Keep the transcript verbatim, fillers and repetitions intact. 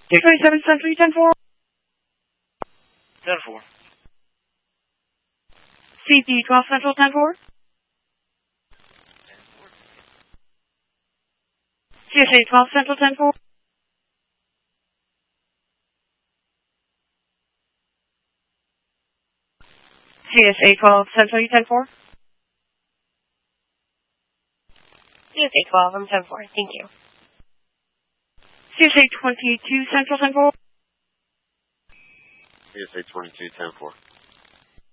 two twenty-seven Century, ten four. ten four. C P twelve Central, ten four. C S A twelve Central, ten four. C S A twelve Central, ten four. C S A twelve, I'm ten four. Thank you. C S A twenty-two Central, ten four. C S A twenty-two, ten four.